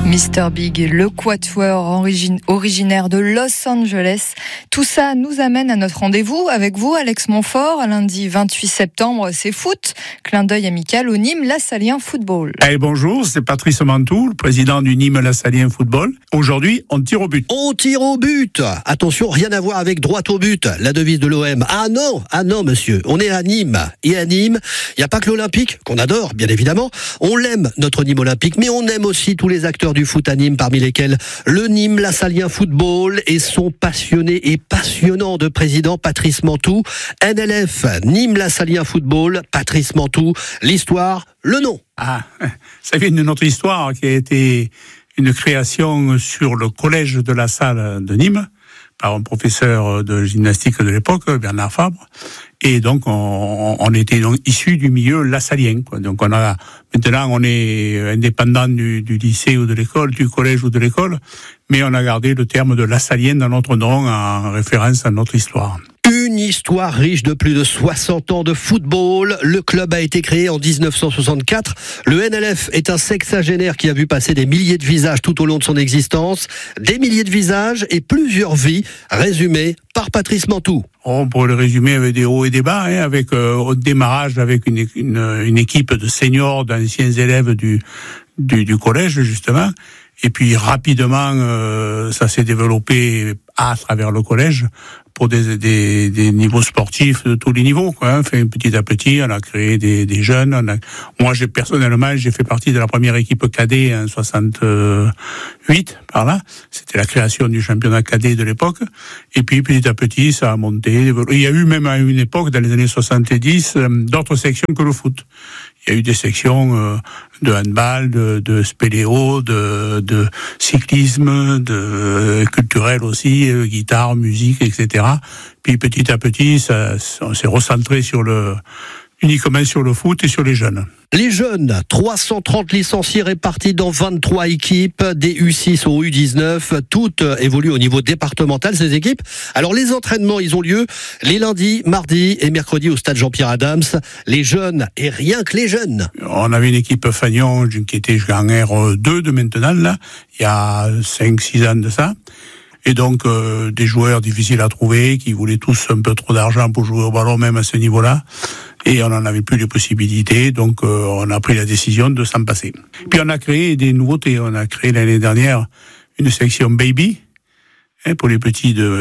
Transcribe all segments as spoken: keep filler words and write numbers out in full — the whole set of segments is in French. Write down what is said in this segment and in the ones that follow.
mister Big, le quatuor origine, originaire de Los Angeles. Tout ça nous amène à notre rendez-vous avec vous, Alex Montfort. Lundi vingt-huit septembre, c'est foot. Clin d'œil amical au Nîmes Lassalien Football. Hey, bonjour, c'est Patrice Mantoux, le président du Nîmes Lassalien Football. Aujourd'hui, on tire au but. On tire au but. Attention, rien à voir avec droit au but, la devise de l'O M. Ah non, ah non monsieur, on est à Nîmes. Et à Nîmes, il n'y a pas que l'Olympique, qu'on adore, bien évidemment. On l'aime, notre Nîmes Olympique, mais on aime aussi tous les acteurs du foot à Nîmes, parmi lesquels le Nîmes Lassalien Football et son passionné et passionnant de président Patrice Mantoux. N L F, Nîmes Lassalien Football, Patrice Mantoux, l'histoire, le nom. Ah, ça vient de notre histoire qui a été une création sur le collège de la Salle de Nîmes par un professeur de gymnastique de l'époque, Bernard Fabre. Et donc, on, on était donc issus du milieu lassalien, quoi. Donc, on a, maintenant, on est indépendant du, du lycée ou de l'école, du collège ou de l'école, mais on a gardé le terme de lassalien dans notre nom en référence à notre histoire. Une histoire riche de plus de soixante ans de football. Le club a été créé en dix-neuf cent soixante-quatre. Le N L F est un sexagénaire qui a vu passer des milliers de visages tout au long de son existence. Des milliers de visages et plusieurs vies résumées par Patrice Mantoux. On pourrait le résumer avec des hauts et des bas, hein, avec euh, au démarrage avec une, une, une équipe de seniors, d'anciens élèves du, du, du collège justement. Et puis rapidement, euh, ça s'est développé à travers le collège pour des, des, des niveaux sportifs de tous les niveaux, quoi. Enfin, petit à petit, on a créé des, des jeunes. On a, moi, j'ai personnellement, j'ai fait partie de la première équipe cadet en soixante-huit, par là. C'était la création du championnat cadet de l'époque. Et puis, petit à petit, ça a monté. Il y a eu même à une époque, dans les années soixante-dix, d'autres sections que le foot. Il y a eu des sections euh, de handball, de, de spéléo, de, de cyclisme, de euh, culturel aussi, euh, guitare, musique, et cetera. Puis petit à petit, ça, on s'est recentré sur le, uniquement sur le foot et sur les jeunes. Les jeunes, trois cent trente licenciés répartis dans vingt-trois équipes, des U six au U dix-neuf, toutes évoluent au niveau départemental, ces équipes. Alors les entraînements, ils ont lieu les lundis, mardis et mercredis au stade Jean-Pierre Adams. Les jeunes, et rien que les jeunes. On avait une équipe Fagnon qui était en R deux de maintenant, là, il y a cinq six ans de ça. Et donc, euh, des joueurs difficiles à trouver, qui voulaient tous un peu trop d'argent pour jouer au ballon, même à ce niveau-là. Et on n'en avait plus les possibilités, donc euh, on a pris la décision de s'en passer. Puis on a créé des nouveautés. On a créé l'année dernière une section baby, hein, pour les petits de,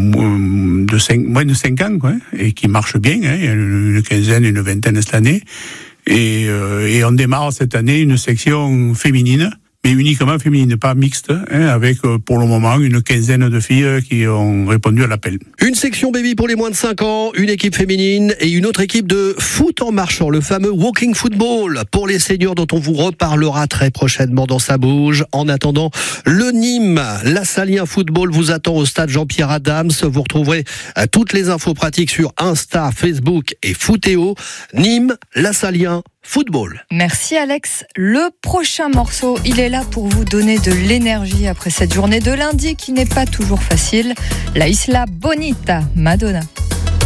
de, de cinq, moins de cinq ans, quoi, et qui marche bien, hein, il y a une quinzaine, une vingtaine cette année. Et, euh, et on démarre cette année une section féminine, mais uniquement féminine, pas mixte, hein, avec euh, pour le moment une quinzaine de filles qui ont répondu à l'appel. Une section baby pour les moins de cinq ans, une équipe féminine et une autre équipe de foot en marchant, le fameux walking football pour les seniors dont on vous reparlera très prochainement dans Ça bouge. En attendant, le Nîmes Lassalien Football vous attend au stade Jean-Pierre Adams. Vous retrouverez toutes les infos pratiques sur Insta, Facebook et Footéo. Nîmes Lassalien Football. Merci Alex. Le prochain morceau, il est là pour vous donner de l'énergie après cette journée de lundi qui n'est pas toujours facile. La Isla Bonita, Madonna.